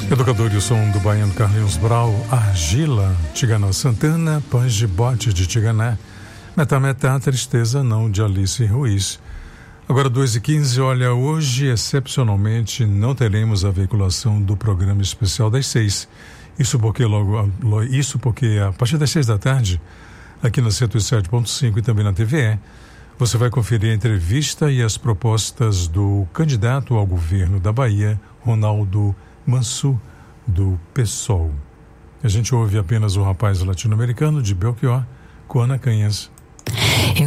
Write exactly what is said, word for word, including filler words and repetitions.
Educador e o som do baiano Carlinhos Brau, Argila, Tiganá Santana, Pães de Bote de Tiganá, Metá Metá, Tristeza Não, de Alice Ruiz. Agora duas e quinze, olha, hoje excepcionalmente não teremos a veiculação do programa especial das seis. Isso porque logo, isso porque a partir das seis da tarde, aqui na cento e sete ponto cinco e também na T V E, você vai conferir a entrevista e as propostas do candidato ao governo da Bahia, Ronaldo Mansur, do PSOL. A gente ouve apenas o rapaz latino-americano de Belchior, com Ana Canhas.